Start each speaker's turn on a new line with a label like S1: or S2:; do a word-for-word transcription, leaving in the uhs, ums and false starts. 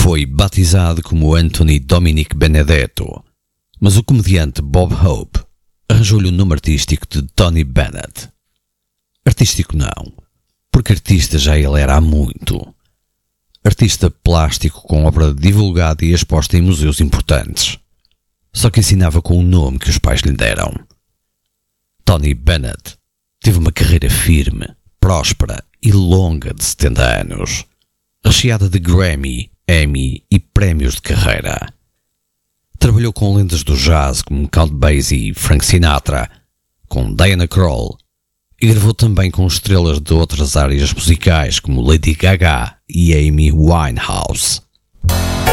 S1: Foi batizado como Anthony Dominic Benedetto, mas o comediante Bob Hope arranjou-lhe o nome artístico de Tony Bennett. Artístico não, porque artista já ele era há muito. Artista plástico com obra divulgada e exposta em museus importantes. Só que ensinava com o nome que os pais lhe deram. Tony Bennett teve uma carreira firme, próspera e longa de setenta anos, recheada de Grammy, Emmy e prémios de carreira. Trabalhou com lendas do jazz como Count Basie e Frank Sinatra, com Diana Krall, e gravou também com estrelas de outras áreas musicais como Lady Gaga e Amy Winehouse.